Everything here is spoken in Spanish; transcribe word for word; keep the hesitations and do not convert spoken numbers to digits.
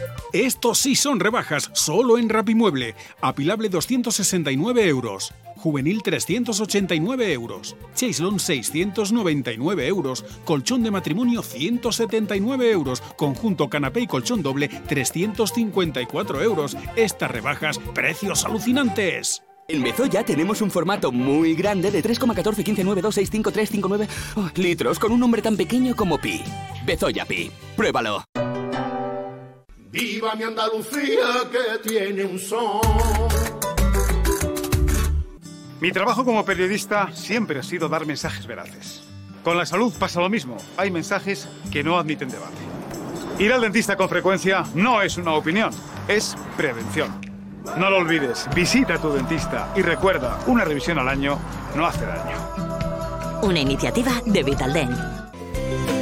Estos sí son rebajas, solo en Rapimueble. Apilable doscientos sesenta y nueve euros. Juvenil trescientos ochenta y nueve euros. Chaislon seiscientos noventa y nueve euros. Colchón de matrimonio ciento setenta y nueve euros. Conjunto canapé y colchón doble trescientos cincuenta y cuatro euros. Estas rebajas, precios alucinantes. En Bezoya tenemos un formato muy grande de tres coma catorce quince nueve dos seis cinco tres cinco nueve oh, litros con un nombre tan pequeño como Pi. Bezoya Pi. Pruébalo. ¡Viva mi Andalucía que tiene un son! Mi trabajo como periodista siempre ha sido dar mensajes veraces. Con la salud pasa lo mismo. Hay mensajes que no admiten debate. Ir al dentista con frecuencia no es una opinión, es prevención. No lo olvides, visita a tu dentista y recuerda, una revisión al año no hace daño. Una iniciativa de Vitaldent.